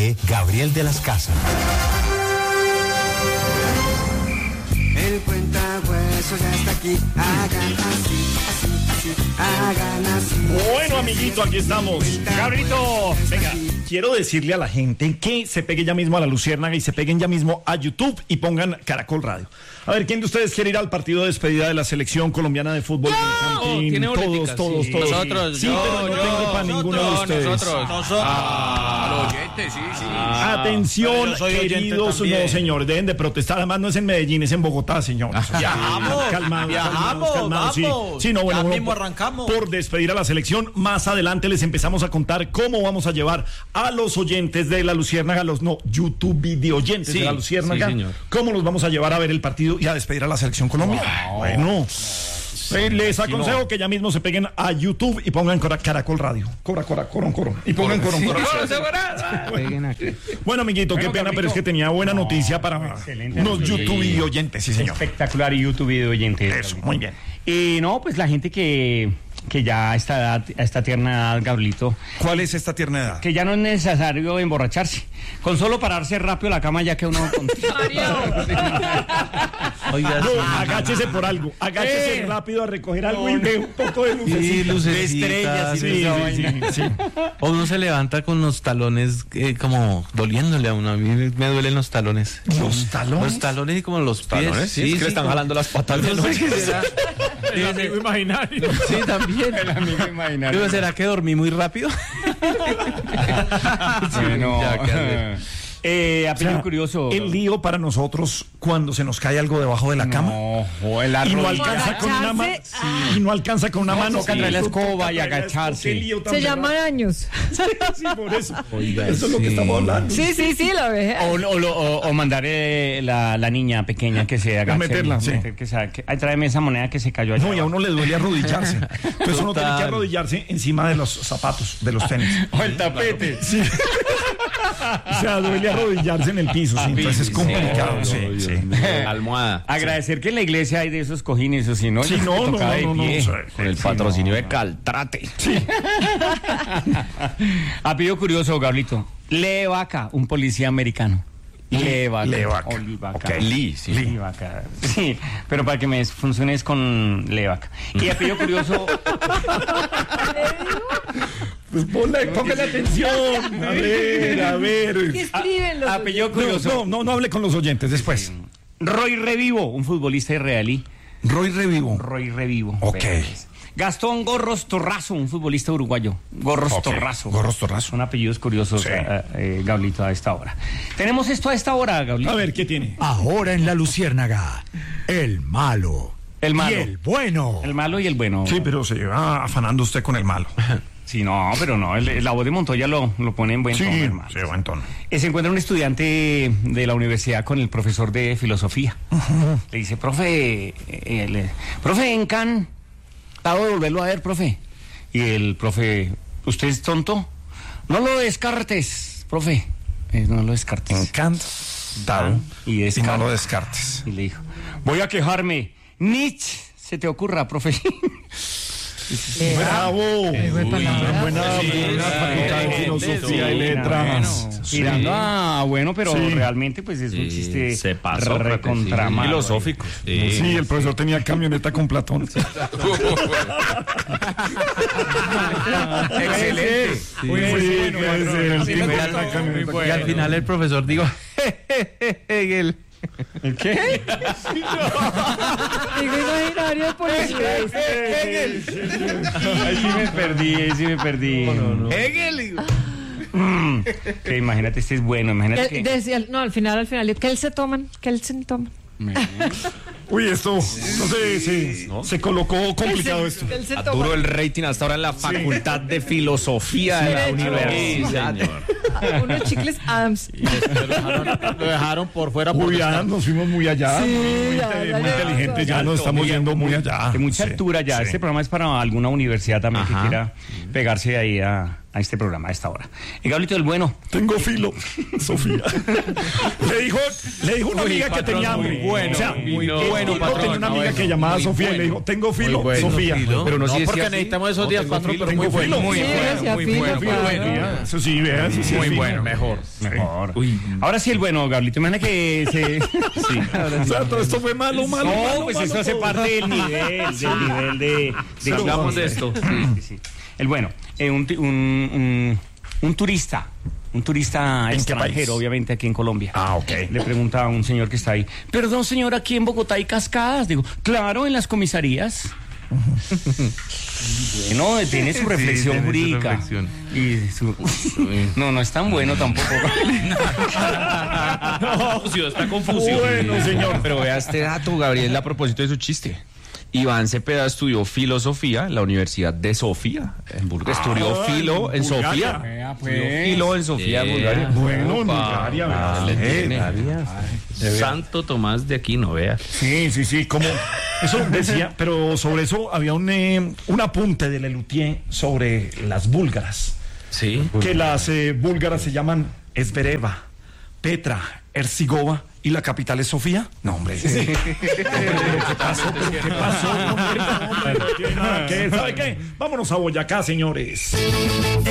dirige Gabriel de las Casas. El cuentahuesos ya está aquí. Hagan así, hagan así. Bueno, amiguito, aquí estamos. Gabrielito, venga, quiero decirle a la gente que se pegue ya mismo a la Luciérnaga y se peguen ya mismo a YouTube y pongan Caracol Radio. A ver, ¿quién de ustedes quiere ir al partido de despedida de la selección colombiana de fútbol? ¿Tiene boleticas? Todos. Nosotros, sí, pero no tengo para ninguno de ustedes. Nosotros. Los oyentes, sí. Atención, queridos, no, señores, deben de protestar. Además, no es en Medellín, es en Bogotá, señores. Viajamos. Calmados. Sí, no, bueno, mismo arrancamos. Por despedir a la selección, más adelante les empezamos a contar cómo vamos a llevar a los oyentes de la Luciérnaga, YouTube video oyentes de la Luciérnaga, cómo los vamos a llevar a ver el partido y a despedir a la selección Colombia. Bueno, les aconsejo que ya mismo se peguen a YouTube y pongan Caracol Radio. Coro. Y pongan coro. Bueno, amiguito, qué pena, pero es que tenía buena noticia para unos YouTube y oyentes, sí, señor. Espectacular y YouTube video oyentes. Eso, muy bien. Y no, pues la gente que ya a esta tierna edad, Gabrielito. ¿Cuál es esta tierna edad? Que ya no es necesario emborracharse. Con solo pararse rápido la cama ya que uno... Oiga, agáchese por algo. Agáchese rápido a recoger algo y ve un poco de luces. Sí, lucecitas, de estrellas. Sí. O uno se levanta con los talones como doliéndole a uno. A mí me duelen los talones. ¿Los talones? Los talones y como los pies. ¿Talones? Sí, es que le están jalando las patas. No sé qué será. El amigo imaginario. Sí, también. El amigo imaginario. ¿Será que dormí muy rápido? Bueno, apellido curioso. El lío para nosotros cuando se nos cae algo debajo de la cama y no alcanza con una mano. Y no alcanza con una mano. Toca traer la escoba y agacharse. Se llaman años. Sí, por eso. Oiga, eso es lo que estamos hablando. Sí, la vejez. O mandar la niña pequeña que se agache. A meterla, sí. Ahí tráeme esa moneda que se cayó allá. No, y a uno le duele arrodillarse. Entonces uno tiene que arrodillarse encima de los zapatos, de los tenis. O el tapete. Sí. O sea, duele arrodillarse en el piso, sí, entonces es complicado. Sí. Almohada. Agradecer que en la iglesia hay de esos cojines, o si no, sí, no. Con el patrocinio de Caltrate. Sí. Apellido curioso, Gablito. Lee Vaca, un policía americano. Lee Vaca. Okay. Lee. Vaca. Sí, pero para que me funcione es con Lee Vaca. Y apellido curioso. Pues póngale atención. A ver. ¿Qué escriben los apellido curioso. No hable con los oyentes después. Roy Revivo, un futbolista israelí. Roy Revivo. Ok. Gastón Gorros Torrazo, un futbolista uruguayo. Gorros Torrazo. Son apellidos curiosos, sí. Gablito, a esta hora. Tenemos esto a esta hora, Gablito. A ver, ¿qué tiene? Ahora en la Luciérnaga, el malo. El malo. Y el bueno. El malo y el bueno. Sí, pero se va afanando usted con el malo. Sí, no, pero no, la voz de Montoya lo pone en buen tono, hermano. Sí, buen tono. Se encuentra un estudiante de la universidad con el profesor de filosofía. Le dice, profe, en Kant, acabo de volverlo a ver, profe. Y el profe, ¿usted es tonto? No lo descartes, profe. No lo descartes. En Kant, dado, y no lo descartes. Y le dijo, voy a quejarme. Nietzsche, se te ocurra, profe. ¡Bravo! Buena facultad de filosofía y letras. Bueno, pero realmente pues es un chiste. Se pasó recontra filosófico. Sí, el profesor tenía camioneta con Platón. Excelente. Y al final el profesor dijo, Hegel. ¿El qué? Digo imaginario por Hegel. Ahí sí me perdí. No. Hegel. Que imagínate, este es bueno. Imagínate que... Decía, no, al final, que él se toman. Uy, esto no sé, se colocó complicado esto. Duro el rating hasta ahora en la facultad de filosofía de la universidad. Unos chicles Adams. Lo dejaron por fuera. Uy, ya nos fuimos muy allá. Sí, muy inteligente, ya nos estamos yendo muy allá. De mucha altura ya. Este programa es para alguna universidad también que quiera pegarse ahí a a este programa a esta hora. Gablito del Bueno. Tengo filo, Sofía. le dijo una amiga que tenía hambre. bueno, o sea, muy el bueno, tipo patrón. tenía una amiga que llamaba Sofía y le dijo, tengo filo, bueno, Sofía. filo. Pero no, No, si porque decía así. necesitamos esos días, tengo patrón, filo, pero muy tengo bueno. filo. Sí, decía muy filo, bueno, claro. bueno. Eso sí, vea, eso sí. Muy sí. bueno, mejor. Ahora sí el bueno, Gablito. Imagina que se... sí. O sea, todo esto fue malo. No, pues malo, eso hace todo. parte del nivel de Hablamos de esto. Sí. El bueno, un turista ¿En qué extranjero, país? obviamente aquí en Colombia. Ok. Le pregunta a un señor que está ahí, perdón señor, aquí en Bogotá hay cascadas. Digo, claro, en las comisarías. No, tiene su reflexión tiene su jurídica. reflexión. No es tan bueno tampoco. Confusión, está confusión. Bueno, señor. Pero vea este dato, Gabriel, a propósito de su chiste. Iván Cepeda estudió filosofía en la Universidad de Sofía, en Bulgaria. Estudió filo en Bulgaria. Sofía. Estudió filo en Sofía, Yeah. Bulgaria. Bueno, en Opa. Bulgaria. Le ¿verdad? tiene. Santo Tomás de Aquino, vea. Sí, como eso decía, pero sobre eso había un apunte de Lelutier sobre las búlgaras, Sí. que las búlgaras se llaman Esbereva, Petra, Ercigova y la capital es Sofía. No, hombre. ¿Qué pasó? ¿Qué pasó? Hombre, no tiene nada que ver. ¿Sabe qué? Vámonos a Boyacá, señores.